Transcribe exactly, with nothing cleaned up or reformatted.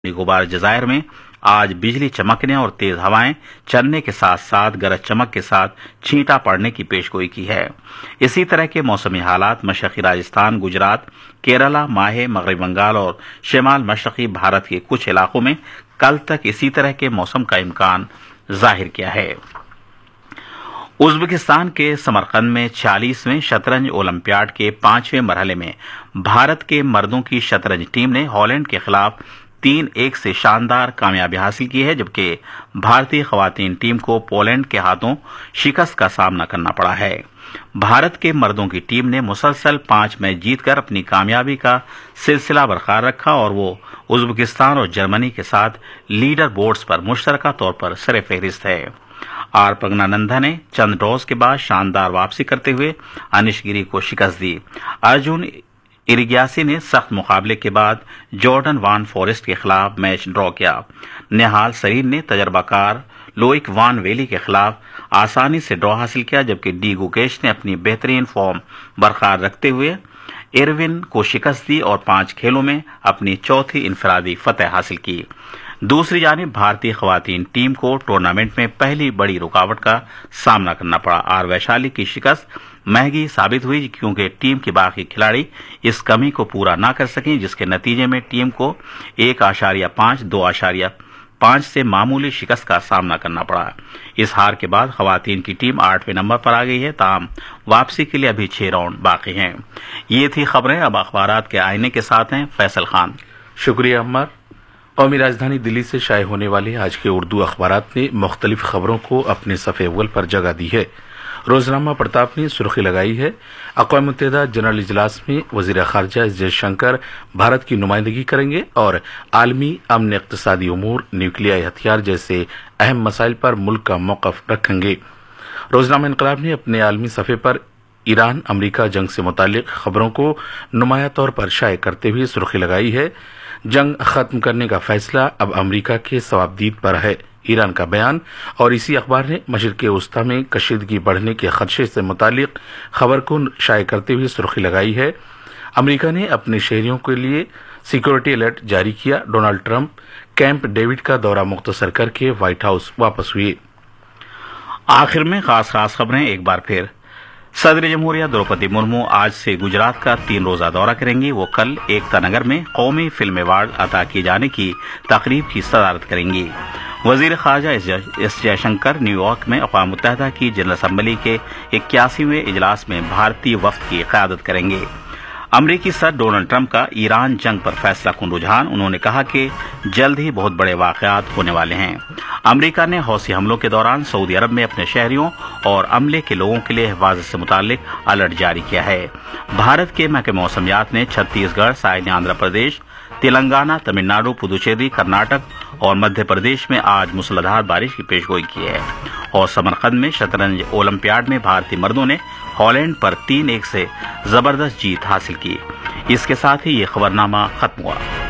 निकोबार जजायर में आज बिजली चमकने और तेज हवाएं चलने के साथ साथ गरज चमक के साथ छींटा पड़ने की पेशगोई की है। इसी तरह के मौसमी हालात मशरकी राजस्थान, गुजरात, केरला, माहे, मगरबी बंगाल और शिमाल मशरकी भारत के कुछ इलाकों में कल तक इसी तरह के मौसम का इम्कान जाहिर किया है। उज्बेकिस्तान के समरकंद में छियालीसवें शतरंज ओलंपियाड के पांचवें मरहले में भारत के मर्दों की शतरंज टीम ने हॉलैंड के खिलाफ तीन एक से शानदार कामयाबी हासिल की है, जबकि भारतीय खवातीन टीम को पोलैंड के हाथों शिकस्त का सामना करना पड़ा है। भारत के मर्दों की टीम ने मुसलसल पांच मैच जीतकर अपनी कामयाबी का सिलसिला बरकरार रखा और वो उज्बेकिस्तान और जर्मनी के साथ लीडर बोर्ड्स पर मुश्तरका तौर पर सरे फहरिस्त है। आर प्रज्ञानंदा ने चंद ड्रॉज के बाद शानदार वापसी करते हुए अनिश गिरी को शिकस्त दी। अर्जुन इरिग्यासी ने सख्त मुकाबले के बाद जॉर्डन वान फॉरेस्ट के खिलाफ मैच ड्रॉ किया। नेहाल सरीन ने तजर्बाकार लोइक वान वेली के खिलाफ आसानी से ड्रॉ हासिल किया, जबकि डी गुकेश ने अपनी बेहतरीन फॉर्म बरकरार रखते हुए इरविन को शिकस्त दी और पांच खेलों में अपनी चौथी इनफरादी फतह हासिल की। दूसरी जानिब भारतीय खवातीन टीम को टूर्नामेंट में पहली बड़ी रुकावट का सामना करना पड़ा। आर वैशाली की शिकस्त महंगी साबित हुई क्योंकि टीम के बाकी खिलाड़ी इस कमी को पूरा न कर सकें, जिसके नतीजे में टीम को एक आशारिया पांच दो आशारिया पांच से मामूली शिकस्त का सामना करना पड़ा। इस हार के बाद खवातीन की टीम आठवें नंबर पर आ गई है। ताहम वापसी के लिए अभी छह राउंड बाकी हैं। ये थी खबरें। अब अखबारात के आईने के साथ हैं फैसल खान। शुक्रिया अम्मर। कौमी राजधानी दिल्ली से शाये होने वाले आज के उर्दू अखबारात ने मुख्तलिफ खबरों को अपने सफ़े अव्वल पर जगह दी है। रोजनामा प्रताप ने सुर्खी लगाई है, अक़वाम मुत्तहिदा जनरल इजलास में वज़ीर ख़ारजा एस जयशंकर भारत की नुमाइंदगी करेंगे और आलमी अमन, इक़्तिसादी उमूर, न्यूक्लियाई हथियार जैसे अहम मसाइल पर मुल्क का मौक़िफ़ रखेंगे। रोजनामा इनक़लाब ने अपने आलमी सफ़े पर ईरान अमरीका जंग से मुताल्लिक़ खबरों को नुमाया तौर पर शाये करते हुए सुर्खी लगाई है, जंग खत्म करने का फैसला अब अमरीका के सवाबदीद पर है, ईरान का बयान। और इसी अखबार ने मशरिक़ वस्ता में कशीदगी बढ़ने के खदशे से मुतालिक खबर को शाये करते हुए सुर्खी लगाई है, अमरीका ने अपने शहरियों के लिए सिक्योरिटी अलर्ट जारी किया, डोनाल्ड ट्रंप कैंप डेविड का दौरा मुख्तसर करके व्हाइट हाउस वापस हुए। आखिर में खास खास खबरें एक बार फिर। सदर जमहूरिया द्रौपदी मुर्मू आज से गुजरात का तीन रोजा दौरा करेंगी। वो कल एकता नगर में कौमी फिल्म अवार्ड अता किए जाने की तकरीब की सदारत करेंगी। वजीर ख़ारजा एस जयशंकर न्यूयॉर्क में अक़वाम मुत्तहिदा की जनरल असम्बली के इक्यासीवें इजलास में भारतीय वफ़द की क़यादत करेंगे। अमरीकी सदर डोनाल्ड ट्रंप का ईरान जंग पर फैसला कुन रुझान, उन्होंने कहा कि जल्द ही बहुत बड़े वाक़यात होने वाले हैं। अमरीका ने हौसी हमलों के दौरान सऊदी अरब में अपने शहरियों और अमले के लोगों के लिए हिफाजत से मुताल्लिक अलर्ट जारी किया है। भारत के महकमे मौसमियात ने छत्तीसगढ़, साइनी आंध्र प्रदेश, तेलंगाना, तमिलनाडु, पुदुचेरी, कर्नाटक और मध्य प्रदेश में आज मूसलाधार बारिश की पेशगोई की है। और समरकंद में शतरंज ओलंपियाड में भारतीय मर्दों ने हॉलैंड पर तीन एक से जबरदस्त जीत हासिल की। इसके साथ ही ये खबरनामा खत्म हुआ।